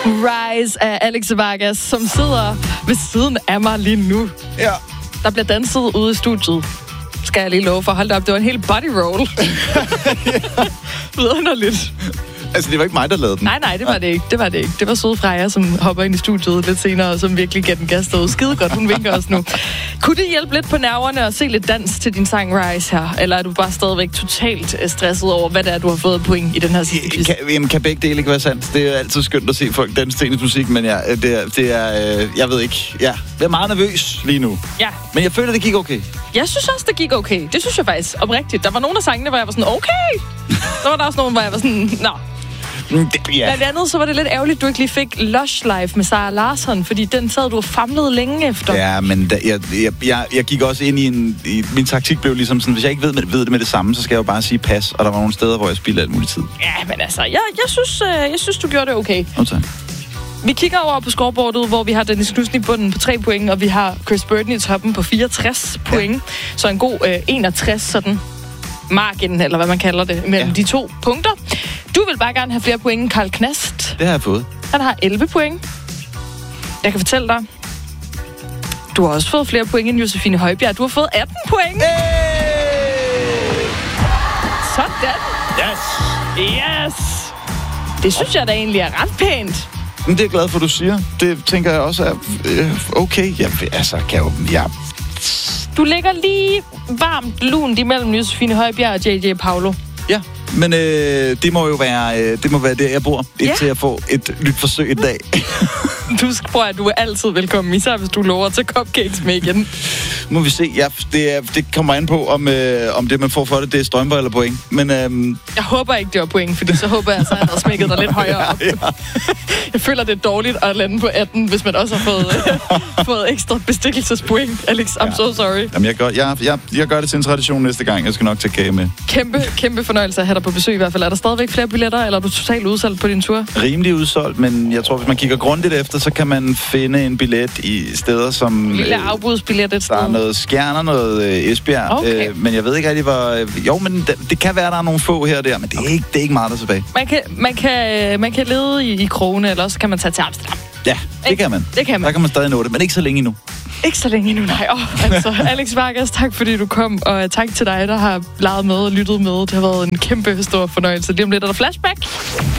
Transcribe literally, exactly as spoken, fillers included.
Rise af Alex Vargas, som sidder ved siden af mig lige nu. Ja. Der bliver danset ude i studiet. Skal jeg lige love for. Hold da op, det var en helt body roll. Vidunderligt. Altså, det var ikke mig, der lavede den. Nej, nej, det var det ikke. Det var det ikke. Det var søde Freja, som hopper ind i studiet lidt senere, og som virkelig gav den gas derude. Skide godt, hun vinker os nu. Kunne det hjælpe lidt på nerverne og se lidt dans til din sang Rise her? Eller er du bare stadigvæk totalt stresset over, hvad det er, du har fået point i den her sidste quiz? Kan, jamen, kan begge dele ikke være sandt? Det er altid skønt at se folk danse til ens musik, men ja, det er, det er øh, jeg ved ikke, ja, jeg er meget nervøs lige nu. Ja. Men jeg føler, det gik okay. Jeg synes også, det gik okay. Det synes jeg faktisk oprigtigt. Der var nogle af sangene, hvor jeg var sådan, okay. Så var der også nogle, hvor jeg var sådan, nå. Det, ja. Blandt andet, så var det lidt ærgerligt, du ikke lige fik Lush Live med Sarah Larsson, fordi den sad du og famlede længe efter. Ja, men da, jeg, jeg, jeg, jeg gik også ind i en... I, min taktik blev ligesom sådan, hvis jeg ikke ved, ved det med det samme, så skal jeg jo bare sige pas, og der var nogle steder, hvor jeg spildte alt muligt tid. Ja, men altså, jeg, jeg, synes, øh, jeg synes, du gjorde det okay. Okay. Vi kigger over på scoreboardet, hvor vi har Dennis Knudsen i bunden på tre point, og vi har Chris Burton i toppen på fireogtres point. Ja. Så en god øh, enogtres, sådan margin, eller hvad man kalder det, mellem ja. de to punkter. Du vil bare gerne have flere point end Carl Knast. Det har jeg fået. Han har elleve point. Jeg kan fortælle dig, du har også fået flere point end Josefine Højbjerg. Du har fået atten point. Hey! Sådan. Yes! Yes! Det synes jeg da egentlig er ret pænt. Men det er jeg glad for, du siger. Det tænker jeg også er øh, okay. Jeg, altså, kan jo... Jeg... Du ligger lige varmt lunt imellem Josefine Højbjerg og J J Paulo. Ja, men øh, det må jo være, øh, det må være der, jeg bor, indtil ja. jeg får et nyt forsøg i dag. Du tror, at du er altid velkommen, især hvis du lover til cupcakes med igen. Må vi se. Ja, det, er, det kommer an på, om, øh, om det, man får for det, det er strømper eller point. Men, øh... jeg håber ikke, det var point, fordi så håber jeg, at han har smækket dig lidt højere op. Ja, ja. Jeg føler, det er dårligt at lande på atten, hvis man også har fået, øh, fået ekstra bestikkelsespoint. Alex, I'm ja. so sorry. Jamen, jeg gør, jeg, jeg, jeg gør det til en tradition næste gang. Jeg skal nok tage kage med. Kæmpe, kæmpe fornøjelse at have dig på besøg i hvert fald. Er der stadigvæk flere billetter, eller er du totalt udsolgt på din tur? Rimelig udsolgt, men jeg tror, hvis man kigger grundigt efter, så kan man finde en billet i steder som... En lille afbudsbillet et sted. Der er noget Skjern, noget øh, Esbjerg. Okay. Øh, men jeg ved ikke rigtig, hvor... Øh, jo, men det, det kan være, der er nogle få her og der, men det er ikke, det er ikke meget der tilbage. Man kan, man kan, man kan lede i, i krogene, eller også kan man tage til Amsterdam. Ja, det kan man. Det kan man. Der kan man stadig nå det, men ikke så længe endnu. Ikke så længe endnu, nej. Oh, altså, Alex Vargas, tak fordi du kom, og tak til dig, der har leget med og lyttet med. Det har været en kæmpe stor fornøjelse. Lige om lidt er der flashback.